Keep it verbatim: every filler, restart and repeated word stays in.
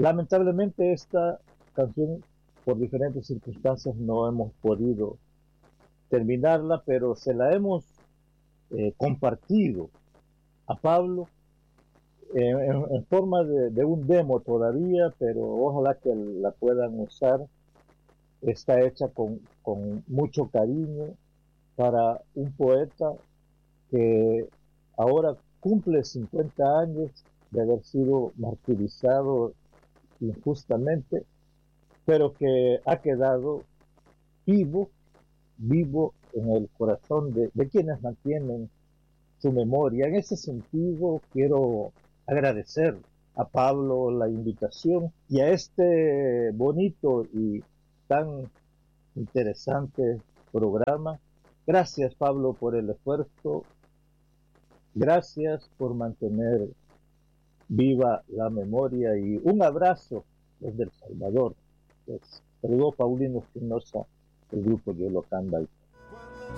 Lamentablemente esta canción, por diferentes circunstancias, no hemos podido terminarla, pero se la hemos eh, compartido a Pablo eh, en, en, forma de, de un demo todavía, pero ojalá que la puedan usar. Está hecha con, con mucho cariño para un poeta que ahora cumple cincuenta años de haber sido martirizado injustamente, pero que ha quedado vivo, vivo en el corazón de, de quienes mantienen su memoria. En ese sentido, quiero agradecer a Pablo la invitación y a este bonito y tan interesante programa. Gracias, Pablo, por el esfuerzo. Gracias por mantener viva la memoria y un abrazo desde El Salvador. Pues, saludo Paulino Espinosa, el grupo Yolocanda.